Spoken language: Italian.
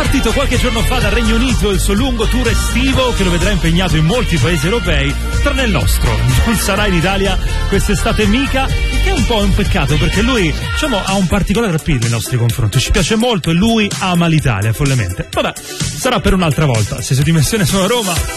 partito qualche giorno fa dal Regno Unito il suo lungo tour estivo che lo vedrà impegnato in molti paesi europei, tranne il nostro. Non sarà in Italia quest'estate mica, che è un po' un peccato perché lui, diciamo, ha un particolare appeal nei nostri confronti, ci piace molto e lui ama l'Italia follemente. Vabbè, sarà per un'altra volta. Se siete in missione sono a Roma,